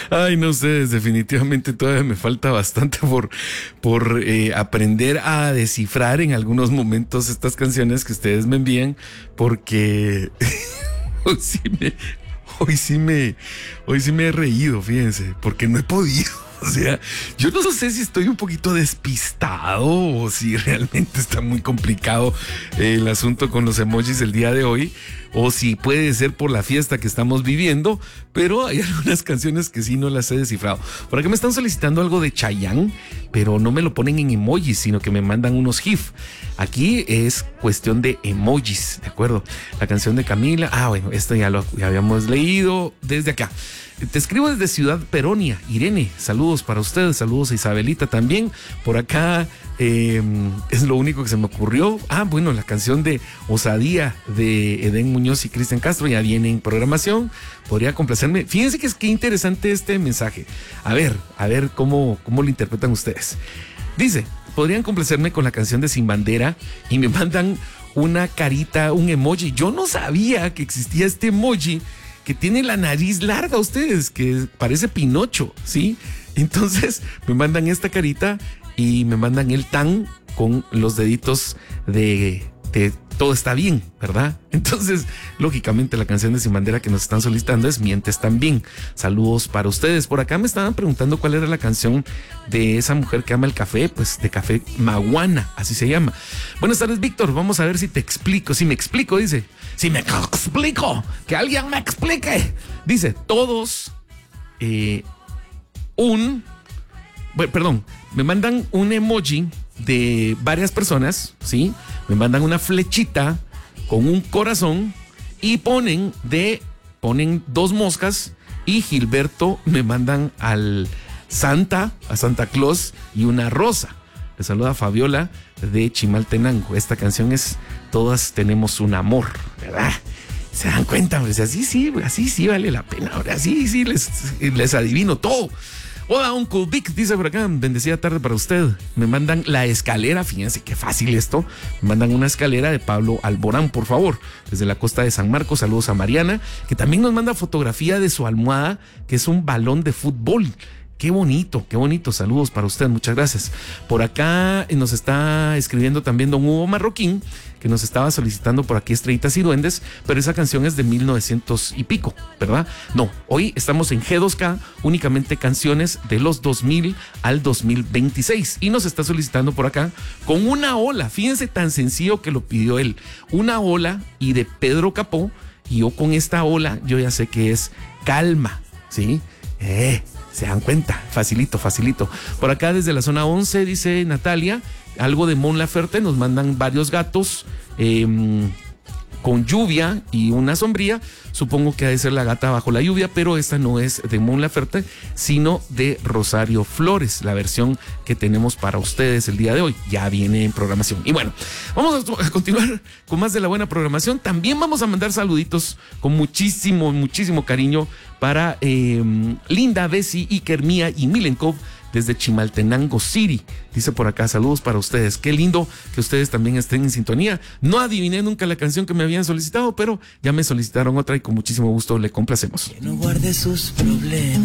Ay, no sé, definitivamente todavía me falta bastante por aprender a descifrar en algunos momentos estas canciones que ustedes me envían, porque hoy sí me, hoy sí me he reído, fíjense, porque no he podido. O sea, yo no sé si estoy un poquito despistado o si realmente está muy complicado el asunto con los emojis el día de hoy, o si puede ser por la fiesta que estamos viviendo, pero hay algunas canciones que sí no las he descifrado. Por acá me están solicitando algo de Chayanne, pero no me lo ponen en emojis, sino que me mandan unos GIF. Aquí es cuestión de emojis, ¿de acuerdo? La canción de Camila, bueno, esto ya habíamos leído desde acá. Te escribo desde Ciudad Peronia, Irene, saludos para ustedes, saludos a Isabelita también. Por acá es lo único que se me ocurrió. Bueno, la canción de Osadía de Edén Muñoz y Cristian Castro ya viene en programación, podría complacerme. Fíjense que es que interesante este mensaje. A ver cómo lo interpretan ustedes. Dice, podrían complacerme con la canción de Sin Bandera y me mandan una carita, un emoji. Yo no sabía que existía este emoji que tiene la nariz larga, ustedes, que parece Pinocho, ¿sí? Entonces me mandan esta carita y me mandan el tan con los deditos de todo está bien, ¿verdad? Entonces, lógicamente la canción de Sin Bandera que nos están solicitando es Mientes También. Saludos para ustedes. Por acá me estaban preguntando cuál era la canción de esa mujer que ama el café, pues de Café Maguana, así se llama. Buenas tardes, Víctor, vamos a ver si te explico, si me explico, dice. Si me explico, que alguien me explique. Dice, todos, me mandan un emoji de varias personas, ¿sí? Me mandan una flechita con un corazón y ponen dos moscas, y Gilberto me mandan a Santa Claus y una rosa. Le saluda Fabiola de Chimaltenango. Esta canción es Todas Tenemos un Amor, ¿verdad? ¿Se dan cuenta? Pues así sí vale la pena. Ahora así sí les adivino todo. Hola, Uncle Vic, dice por acá, bendecida tarde para usted. Me mandan la escalera, fíjense qué fácil esto. Me mandan una escalera de Pablo Alborán, por favor, desde la costa de San Marcos. Saludos a Mariana, que también nos manda fotografía de su almohada, que es un balón de fútbol. Qué bonito, saludos para usted, muchas gracias. Por acá nos está escribiendo también don Hugo Marroquín, que nos estaba solicitando por aquí Estrellitas y Duendes, pero esa canción es de 1900 y pico, ¿verdad? No, hoy estamos en G2K, únicamente canciones de los 2000 al 2026, y nos está solicitando por acá con una ola, fíjense tan sencillo que lo pidió él, una ola y de Pedro Capó, y yo con esta ola, yo ya sé que es Calma, ¿sí? Se dan cuenta, facilito. Por acá desde la zona 11 dice Natalia, algo de Mon Laferte, nos mandan varios gatos con lluvia y una sombría. Supongo que ha de ser La Gata Bajo la Lluvia, pero esta no es de Mon Laferte, sino de Rosario Flores, la versión que tenemos para ustedes el día de hoy. Ya viene en programación. Y bueno, vamos a continuar con más de la buena programación. También vamos a mandar saluditos con muchísimo cariño para Linda, Bessie, Iker, Mía y Milenkov desde Chimaltenango City. Dice por acá, saludos para ustedes. Qué lindo que ustedes también estén en sintonía. No adiviné nunca la canción que me habían solicitado, pero ya me solicitaron otra y con muchísimo gusto le complacemos. Que no guarde sus problemas.